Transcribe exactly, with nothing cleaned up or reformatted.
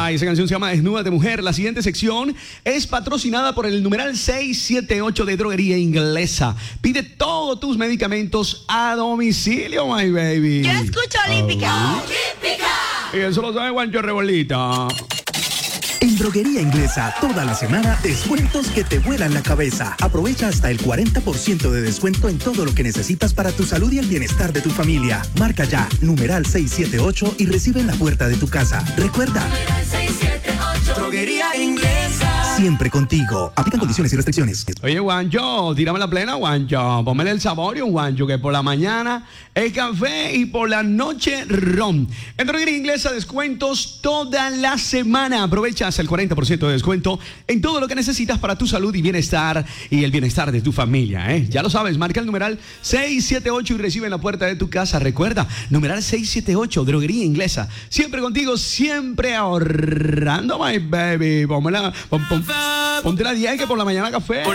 Ay, esa canción se llama Desnúdate Mujer. La siguiente sección es patrocinada por el numeral seis siete ocho de Droguería Inglesa. Pide todos tus medicamentos a domicilio, my baby. Yo escucho Olímpica. Oh. Olímpica. Y eso lo sabe Juancho Rebolita. En Droguería Inglesa, toda la semana, descuentos que te vuelan la cabeza. Aprovecha hasta el cuarenta por ciento de descuento en todo lo que necesitas para tu salud y el bienestar de tu familia. Marca ya, numeral seis siete ocho y recibe en la puerta de tu casa. Recuerda, seis siete ocho. Droguería Inglesa. Siempre contigo. Aplican condiciones y restricciones. Oye, Juancho, tírame la plena, Juancho. Póngale el sabor y un Juancho, que por la mañana es café y por la noche ron. En Droguería Inglesa, descuentos toda la semana. Aprovecha hasta el cuarenta por ciento de descuento en todo lo que necesitas para tu salud y bienestar y el bienestar de tu familia, ¿eh? Ya lo sabes, marca el numeral seis siete ocho y recibe en la puerta de tu casa. Recuerda, numeral seis siete ocho, Droguería Inglesa. Siempre contigo, siempre ahorrando, my baby. Póngala, pon, pon, ponte la diez que por la mañana café.